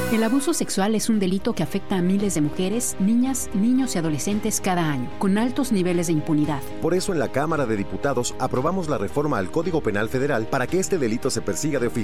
El abuso sexual es un delito que afecta a miles de mujeres, niñas, niños y adolescentes cada año, con altos niveles de impunidad. Por eso en la Cámara de Diputados aprobamos la reforma al Código Penal Federal para que este delito se persiga de oficio.